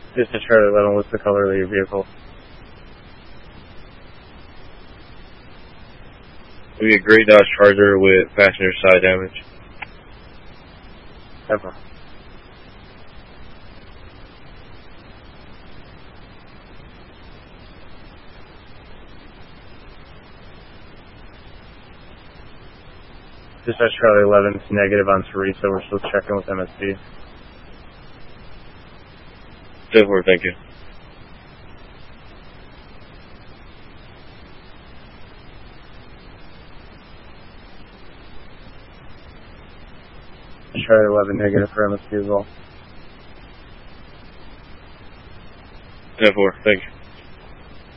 Just to Charlie 11, what's the color of your vehicle? We a gray Dodge Charger with passenger side damage. Ever. Dispatch Charlie 11, it's negative on Teresa. We're still checking with MSD. 10-4, thank you. Charlie 11, negative for MSD as well. 10-4, thank you.